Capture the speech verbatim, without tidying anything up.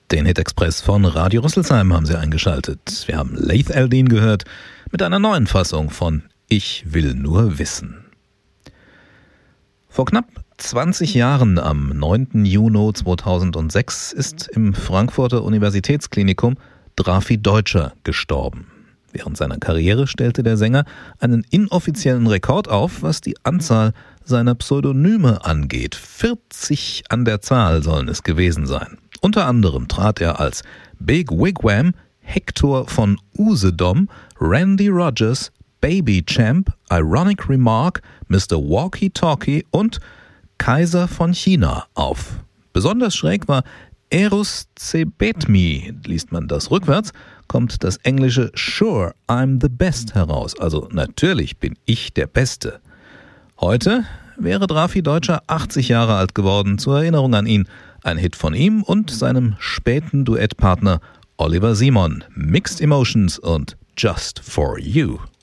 Den Hit-Express von Radio Rüsselsheim haben Sie eingeschaltet. Wir haben Laith Al-Deen gehört mit einer neuen Fassung von Ich will nur wissen. Vor knapp zwanzig Jahren, am neunten Juni zweitausendsechs, ist im Frankfurter Universitätsklinikum Drafi Deutscher gestorben. Während seiner Karriere stellte der Sänger einen inoffiziellen Rekord auf, was die Anzahl seiner Pseudonyme angeht. vierzig an der Zahl sollen es gewesen sein. Unter anderem trat er als Big Wigwam, Hector von Usedom, Randy Rogers, Baby Champ, Ironic Remark, Mister Walkie Talkie und Kaiser von China auf. Besonders schräg war Eros Cebetmi, liest man das rückwärts, kommt das englische Sure, I'm the best heraus. Also natürlich bin ich der Beste. Heute wäre Drafi Deutscher achtzig Jahre alt geworden. Zur Erinnerung an ihn ein Hit von ihm und seinem späten Duettpartner Oliver Simon. Mixed Emotions und Just for You.